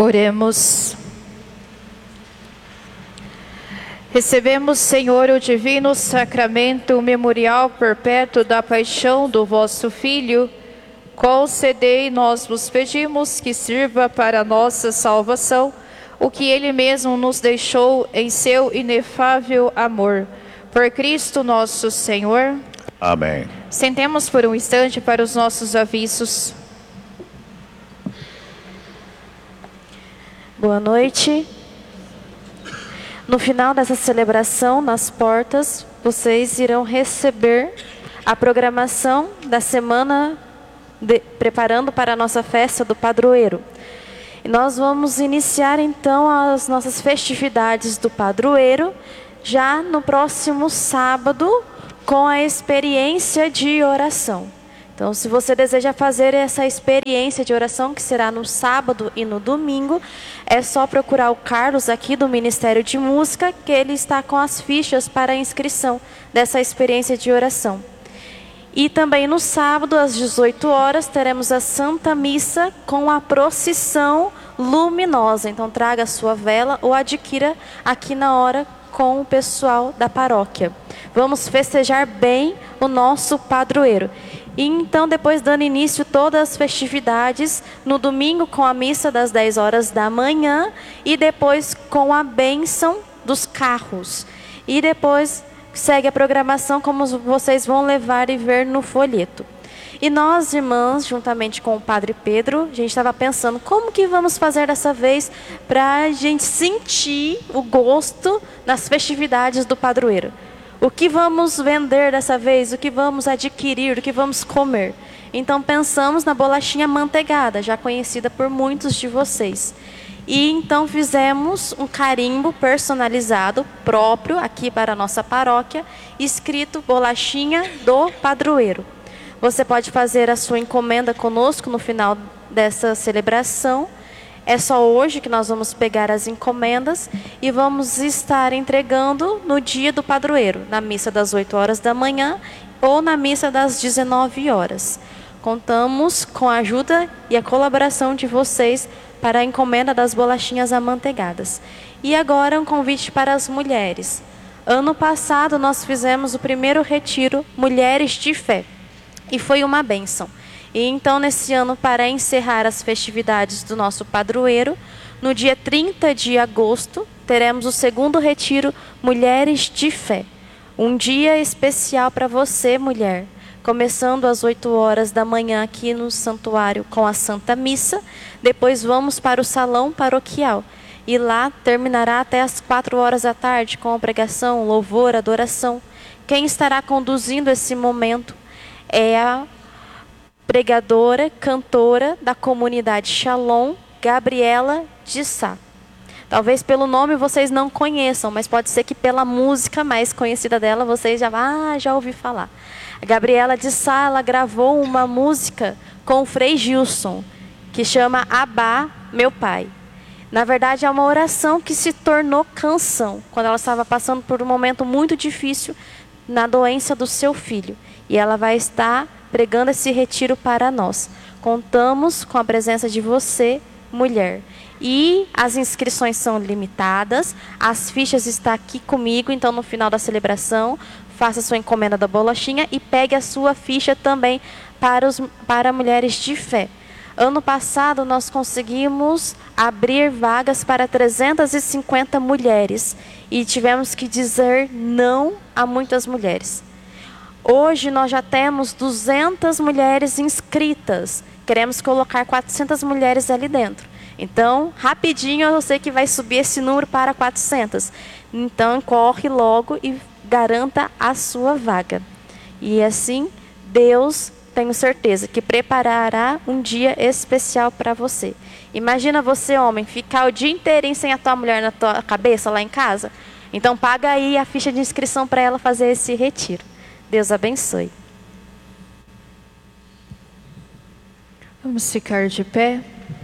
Oremos. Recebemos, Senhor, o divino sacramento, o memorial perpétuo da paixão do vosso Filho. Concedei, nós vos pedimos, que sirva para a nossa salvação o que Ele mesmo nos deixou em seu inefável amor. Por Cristo nosso Senhor. Amém. Sentemos por um instante para os nossos avisos. Boa noite. No final dessa celebração, nas portas, vocês irão receber a programação da semana preparando para a nossa festa do padroeiro. E nós vamos iniciar então as nossas festividades do padroeiro já no próximo sábado com a experiência de oração. Então, se você deseja fazer essa experiência de oração, que será no sábado e no domingo, é só procurar o Carlos aqui do Ministério de Música, que ele está com as fichas para a inscrição dessa experiência de oração. E também no sábado, às 18 horas, teremos a Santa Missa com a procissão luminosa. Então, traga a sua vela ou adquira aqui na hora com o pessoal da paróquia. Vamos festejar bem o nosso padroeiro. E então, depois dando início todas as festividades, no domingo com a missa das 10 horas da manhã e depois com a bênção dos carros. E depois segue a programação como vocês vão levar e ver no folheto. E nós, irmãs, juntamente com o Padre Pedro, a gente estava pensando como que vamos fazer dessa vez para a gente sentir o gosto nas festividades do padroeiro. O que vamos vender dessa vez? O que vamos adquirir? O que vamos comer? Então pensamos na bolachinha manteigada, já conhecida por muitos de vocês. E então fizemos um carimbo personalizado, próprio, aqui para a nossa paróquia, escrito bolachinha do padroeiro. Você pode fazer a sua encomenda conosco no final dessa celebração. É só hoje que nós vamos pegar as encomendas e vamos estar entregando no dia do padroeiro, na missa das 8 horas da manhã ou na missa das 19 horas. Contamos com a ajuda e a colaboração de vocês para a encomenda das bolachinhas amanteigadas. E agora um convite para as mulheres. Ano passado nós fizemos o primeiro retiro Mulheres de Fé e foi uma bênção. E então, nesse ano, para encerrar as festividades do nosso padroeiro, no dia 30 de agosto, teremos o segundo retiro Mulheres de Fé. Um dia especial para você, mulher. Começando às 8 horas da manhã aqui no santuário com a Santa Missa. Depois vamos para o salão paroquial. E lá terminará até às 4 horas da tarde com a pregação, louvor, adoração. Quem estará conduzindo esse momento é a pregadora, cantora da comunidade Shalom, Gabriela de Sá. Talvez pelo nome vocês não conheçam, mas pode ser que pela música mais conhecida dela vocês já ouvi falar. A Gabriela de Sá, ela gravou uma música com o Frei Gilson, que chama Abá, meu pai. Na verdade, é uma oração que se tornou canção, quando ela estava passando por um momento muito difícil na doença do seu filho. E ela vai estar pregando esse retiro para nós. Contamos com a presença de você, mulher. E as inscrições são limitadas. As fichas estão aqui comigo, então no final da celebração, faça sua encomenda da bolachinha e pegue a sua ficha também para mulheres de fé. Ano passado nós conseguimos abrir vagas para 350 mulheres e tivemos que dizer não a muitas mulheres. Hoje nós já temos 200 mulheres inscritas. Queremos colocar 400 mulheres ali dentro. Então, rapidinho eu sei que vai subir esse número para 400. Então, corre logo e garanta a sua vaga. E assim, Deus, tenho certeza, que preparará um dia especial para você. Imagina você, homem, ficar o dia inteiro sem a tua mulher na tua cabeça lá em casa. Então, paga aí a ficha de inscrição para ela fazer esse retiro. Deus abençoe. Vamos ficar de pé.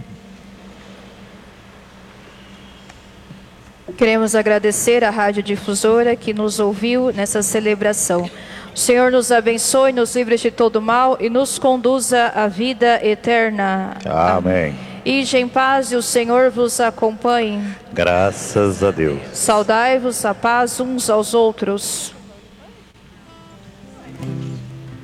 Queremos agradecer à Rádio Difusora que nos ouviu nessa celebração. O Senhor nos abençoe, nos livre de todo mal e nos conduza à vida eterna. Amém. Ide em paz e o Senhor vos acompanhe. Graças a Deus. Saudai-vos a paz uns aos outros.